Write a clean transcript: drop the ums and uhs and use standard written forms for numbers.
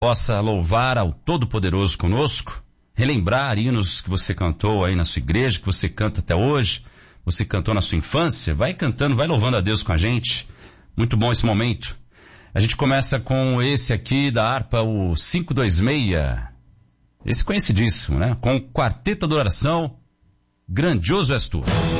possa louvar ao Todo-Poderoso conosco, relembrar hinos que você cantou aí na sua igreja, que você canta até hoje, você cantou na sua infância, vai cantando, vai louvando a Deus com a gente. Muito bom esse momento. A gente começa com esse aqui da harpa, o 526. Esse conhecidíssimo, né? Com o Quarteto Adoração, Grandioso És Tu.